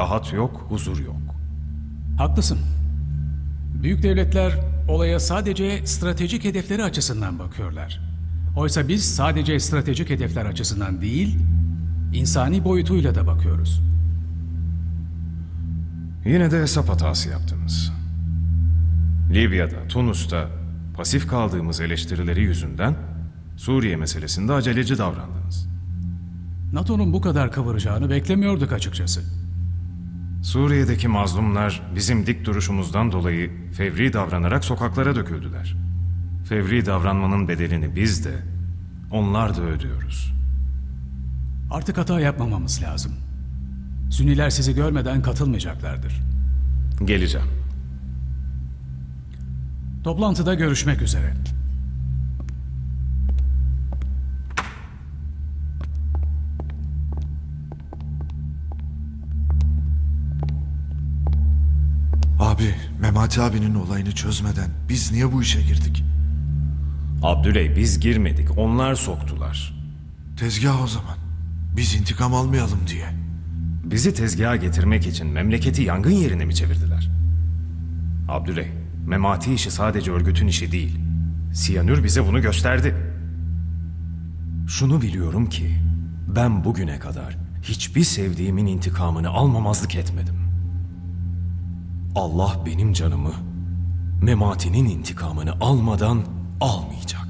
rahat yok, huzur yok. Haklısın. Büyük devletler olaya sadece stratejik hedefleri açısından bakıyorlar. Oysa biz sadece stratejik hedefler açısından değil, insani boyutuyla da bakıyoruz. Yine de hesap hatası yaptınız. Libya'da, Tunus'ta pasif kaldığımız eleştirileri yüzünden Suriye meselesinde aceleci davrandınız. NATO'nun bu kadar kıvıracağını beklemiyorduk açıkçası. Suriye'deki mazlumlar bizim dik duruşumuzdan dolayı fevri davranarak sokaklara döküldüler. Fevri davranmanın bedelini biz de, onlar da ödüyoruz. Artık hata yapmamamız lazım. Sünniler sizi görmeden katılmayacaklardır. Geleceğim. Toplantıda görüşmek üzere. Abi, Memati abinin olayını çözmeden biz niye bu işe girdik? Abdüley, biz girmedik, onlar soktular. Tezgah o zaman. Biz intikam almayalım diye. Bizi tezgaha getirmek için memleketi yangın yerine mi çevirdiler? Abdüley, Memati işi sadece örgütün işi değil. Siyanür bize bunu gösterdi. Şunu biliyorum ki, ben bugüne kadar hiçbir sevdiğimin intikamını almamazlık etmedim. Allah benim canımı, Memati'nin intikamını almadan almayacak.